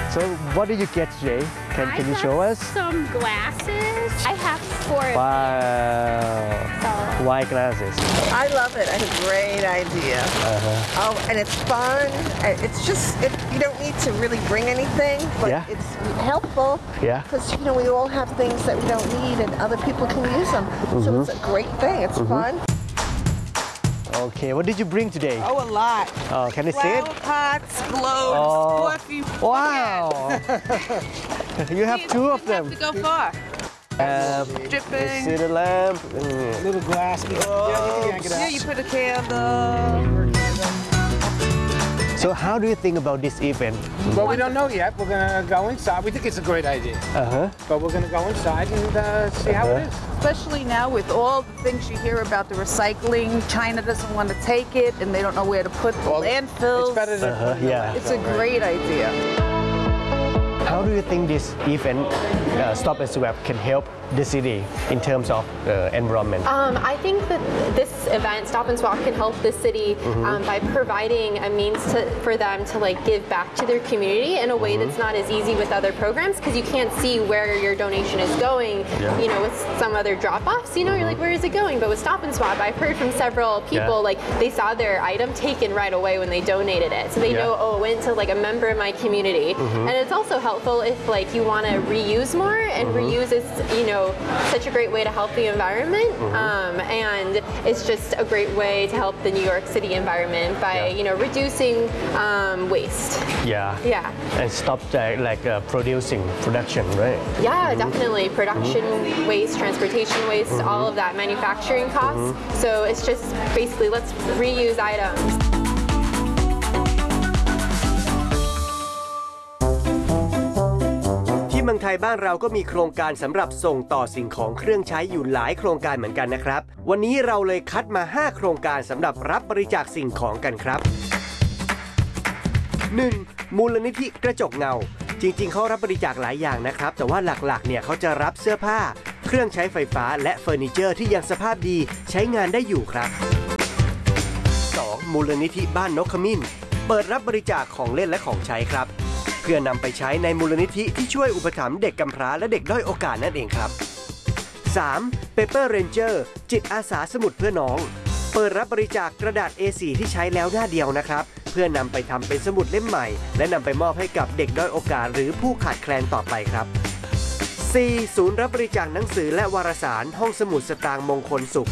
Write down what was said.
So what did you get today? Can you show us? Some glasses. I have 4 of Wow. Why glasses? I love it. It's a great idea. Oh, and it's fun. It's just, you don't need to really bring anything, but it's helpful. Yeah. Because, we all have things that we don't need and other people can use them. So it's a great thing. It's fun. Okay, what did you bring today? Oh, a lot. Can I see it? Flower pots, globes, coffee. Wow. You have 2 of them. To go far. Dripping. See the lamp. Little glass. Yeah, you put a candle. So how do you think about this event? Well, we don't know yet. We're going to go inside. We think it's a great idea. But we're going to go inside and see how it is. Especially now with all the things you hear about the recycling, China doesn't want to take it and they don't know where to put the landfills. It's better than Yeah. It's a great idea. How do you think this event, Stop and Swap, can help the city in terms of environment? I think that this event, Stop and Swap, can help the city by providing a means for them to give back to their community in a way that's not as easy with other programs, because you can't see where your donation is going. With some other drop-offs, you're like, where is it going? But with Stop and Swap, I've heard from several people, they saw their item taken right away when they donated it. So they know, oh, it went to a member of my community. And it's also helpful if you want to reuse more, and reuse is, such a great way to help the environment. And it's just a great way to help the New York City environment by, reducing waste. Yeah. And stop production, right? Yeah, definitely. Production waste, transportation waste, all of that, manufacturing costs. So it's just basically, let's reuse items. ที่เมืองไทยบ้านเราก็มีโครงการสำหรับส่งต่อสิ่งของเครื่องใช้อยู่หลายโครงการเหมือนกันนะครับวันนี้เราเลยคัดมา5โครงการสำหรับรับบริจาคสิ่งของกันครับ 1. มูลนิธิกระจกเงาจริงๆเขารับบริจาคหลายอย่างนะครับแต่ว่าหลักๆเนี่ยเขาจะรับเสื้อผ้าเครื่องใช้ไฟฟ้าและเฟอร์นิเจอร์ที่ยังสภาพดีใช้งานได้อยู่ครับ 2. มูลนิธิบ้านนกขมิ้นเปิดรับบริจาคของเล่นและของใช้ครับเพื่อนำไปใช้ในมูลนิธิที่ช่วยอุปถัมภ์เด็กกำพร้าและเด็กด้อยโอกาสนั่นเองครับ 3. Paper Ranger จิตอาสาสมุดเพื่อน้องเปิดรับบริจาคกระดาษ A4 ที่ใช้แล้วหน้าเดียวนะครับเพื่อนำไปทำเป็นสมุดเล่มใหม่และนำไปมอบให้กับเด็กด้อยโอกาสหรือผู้ขาดแคลนต่อไปครับ 4. ศูนย์รับบริจาคหนังสือและวารสารห้องสมุดสตางค์มงคลสุข